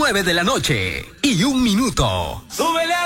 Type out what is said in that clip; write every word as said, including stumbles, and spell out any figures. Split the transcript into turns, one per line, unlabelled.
nueve de la noche y un minuto.
¡Súbele